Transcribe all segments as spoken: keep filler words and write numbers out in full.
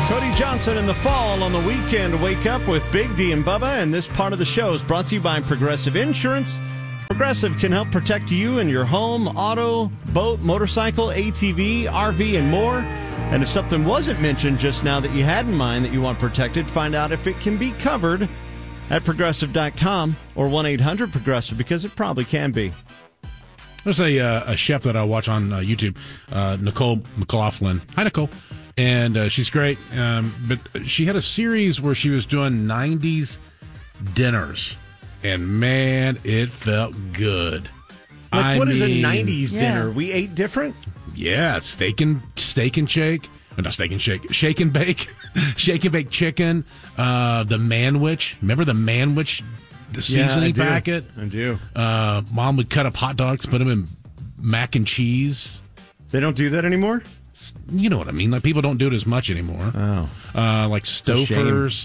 Cody Johnson in the fall on the weekend. Wake up with Big D and Bubba, and this part of the show is brought to you by Progressive Insurance. Progressive can help protect you and your home, auto, boat, motorcycle, A T V, R V, and more. And if something wasn't mentioned just now that you had in mind that you want protected, find out if it can be covered at progressive dot com or one eight hundred progressive, because it probably can be. There's a, uh, a chef that I watch on uh, YouTube, uh, Nicole McLaughlin. Hi, Nicole. And uh, she's great. Um, but she had a series where she was doing nineties dinners. And, man, it felt good. Like, I what mean, is a nineties yeah. dinner? We ate different? Yeah, steak and, steak and shake. Oh, not steak and shake. Shake and bake. Shake and bake chicken. Uh, the manwich. Remember the manwich the seasoning yeah, I packet? I do. Uh, Mom would cut up hot dogs, put them in mac and cheese. They don't do that anymore? You know what I mean. Like, people don't do it as much anymore. Oh. Uh, like Stouffer's.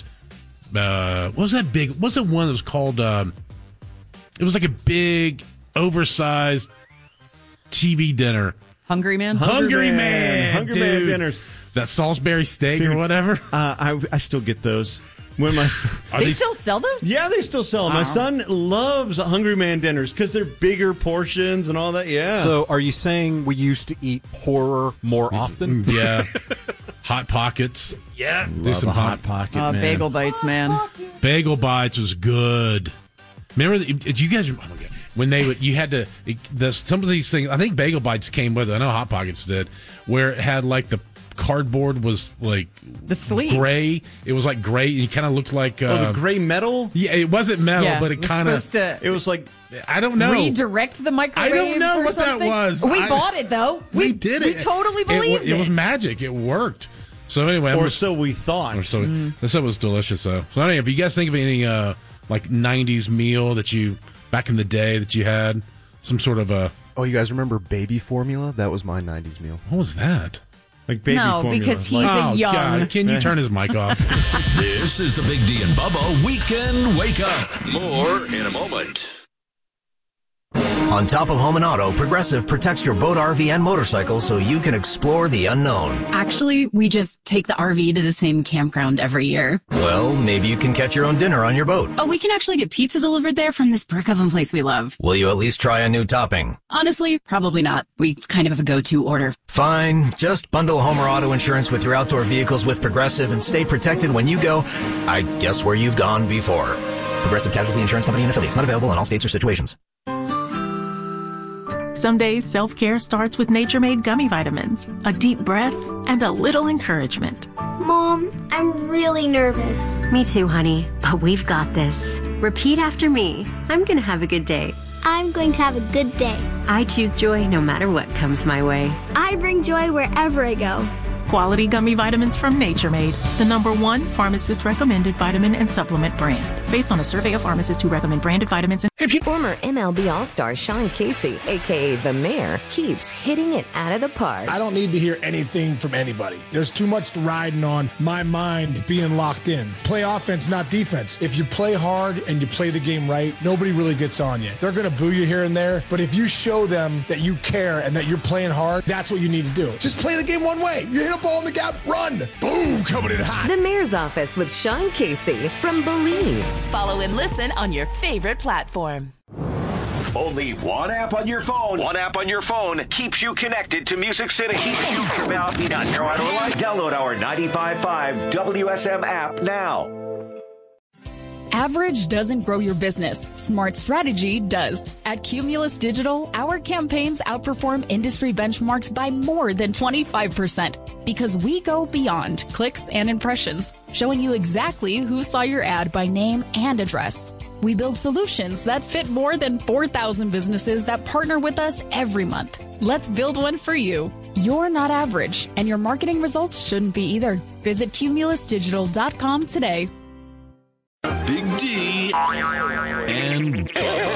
Uh, what was that big? What was the one that was called? Um, it was like a big, oversized T V dinner. Hungry Man? Hungry, Man. Hungry dude. Man dinners. That Salisbury steak Dude, or whatever. Uh, I, I still get those. When my son, Are They these- still sell those? yeah, they still sell them. My Wow. son loves Hungry Man dinners because they're bigger portions and all that. Yeah. So are you saying we used to eat horror more often? Yeah. Hot Pockets. Yeah. Do Love some a hot, hot pocket, Uh, man. bagel bites, man. Bagel Bites was good. Remember, the, did you guys? Oh my God. When they would, you had to. The, some of these things. I think Bagel Bites came with it. I know Hot Pockets did, where it had like the cardboard was like The sleeve. gray. It was like gray. You kind of looked like. Uh, Oh, the gray metal? Yeah, it wasn't metal, Yeah, but it was kind of. supposed to It was like, I don't know. redirect the microwaves I don't know or what that something. was. We I- bought it, though. we, We, did We it. totally It- believed it. it. was magic. It worked. So anyway, I'm or just, so we thought. or so this was delicious though. So anyway, if you guys think of any uh, like nineties meal that you back in the day that you had, some sort of a Oh, you guys remember baby formula? That was my nineties meal. what was that? Like baby No, formula. because he's Like- a oh young- God! Can you turn his mic off? This is the Big D and Bubba Weekend Wake Up. More in a moment. On top of home and auto, Progressive protects your boat, R V, and motorcycle so you can explore the unknown. Actually, we just take the R V to the same campground every year. Well, maybe you can catch your own dinner on your boat. Oh, we can actually get pizza delivered there from this brick oven place we love. Will you at least try a new topping? Honestly, probably not. We kind of have a go-to order. Fine. Just bundle home or auto insurance with your outdoor vehicles with Progressive and stay protected when you go, I guess, where you've gone before. Progressive Casualty Insurance Company and affiliates. Not available in all states or situations. Some days, self-care starts with Nature-Made gummy vitamins, a deep breath, and a little encouragement. Mom, I'm really nervous. Me too, honey. But we've got this. Repeat after me. I'm going to have a good day. I'm going to have a good day. I choose joy no matter what comes my way. I bring joy wherever I go. Quality gummy vitamins from Nature Made, the number one pharmacist-recommended vitamin and supplement brand. Based on a survey of pharmacists who recommend branded vitamins and... Former M L B All-Star Sean Casey, a k a. The Mayor, keeps hitting it out of the park. I don't need to hear anything from anybody. There's too much riding on my mind being locked in. Play offense, not defense. If you play hard and you play the game right, nobody really gets on you. They're going to boo you here and there, but if you show them that you care and that you're playing hard, that's what you need to do. Just play the game one way. You hit a ball in the gap, run. Boom, coming in hot. The Mayor's Office with Sean Casey from Believe. Follow and listen on your favorite platform. Only one app on your phone. One app on your phone keeps you connected to Music City. Keeps you from out in North Carolina. Download our ninety-five point five W S M app now. Average doesn't grow your business. Smart strategy does. At Cumulus Digital, our campaigns outperform industry benchmarks by more than twenty-five percent because we go beyond clicks and impressions, showing you exactly who saw your ad by name and address. We build solutions that fit more than four thousand businesses that partner with us every month. Let's build one for you. You're not average, and your marketing results shouldn't be either. Visit cumulus digital dot com today. Big D and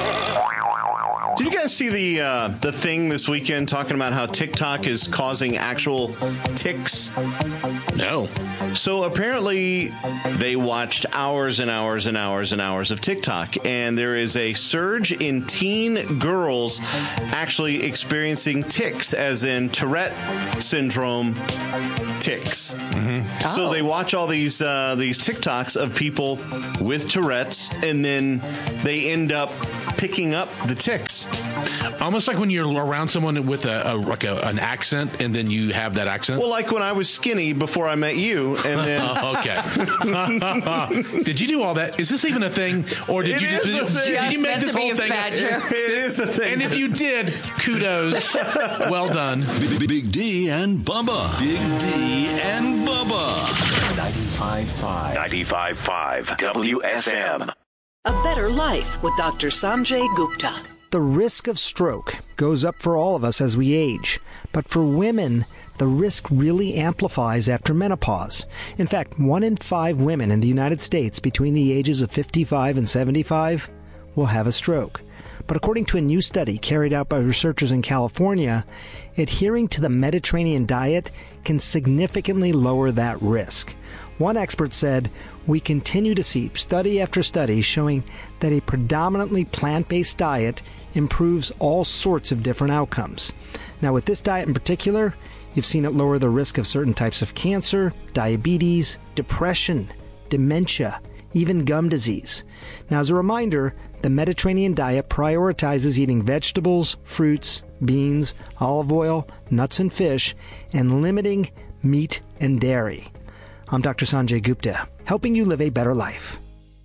Bubba. Did you guys see the uh, the thing this weekend talking about how TikTok is causing actual ticks? No. So apparently they watched hours and hours and hours and hours of TikTok, and there is a surge in teen girls actually experiencing tics, as in Tourette syndrome, tics. Mm-hmm. So Oh. they watch all these uh, these TikToks of people with Tourette's, and then they end up picking up the tics. Almost like when you're around someone with a, a like a, an accent, and then you have that accent. Well, like when I was skinny before I met you, and then okay. Did you do all that? Is this even a thing, or did It you just is a did, thing. did you Just make meant this to be whole a thing? fat joke. it is a thing. And if you did, kudos. Well done. Big, Big D and Bubba. Big D and Bubba. ninety-five point five. ninety-five point five W S M. A better life with Doctor Sanjay Gupta. The risk of stroke goes up for all of us as we age, but for women, the risk really amplifies after menopause. In fact, one in five women in the United States between the ages of fifty-five and seventy-five will have a stroke. But according to a new study carried out by researchers in California, adhering to the Mediterranean diet can significantly lower that risk. One expert said, "We continue to see study after study showing that a predominantly plant-based diet improves all sorts of different outcomes." Now, with this diet in particular, you've seen it lower the risk of certain types of cancer, diabetes, depression, dementia, even gum disease. Now, as a reminder, the Mediterranean diet prioritizes eating vegetables, fruits, beans, olive oil, nuts and fish, and limiting meat and dairy. I'm Doctor Sanjay Gupta, helping you live a better life.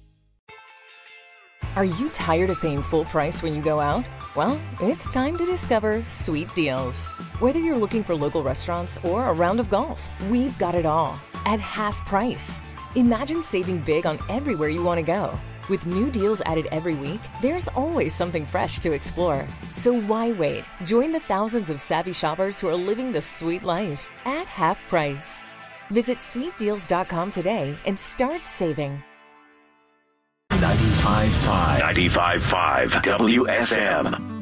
Are you tired of paying full price when you go out? Well, it's time to discover Sweet Deals. Whether you're looking for local restaurants or a round of golf, we've got it all at half price. Imagine saving big on everywhere you want to go. With new deals added every week, there's always something fresh to explore. So why wait? Join the thousands of savvy shoppers who are living the sweet life at half price. Visit sweet deals dot com today and start saving. ninety-five point five. ninety-five point five W S M.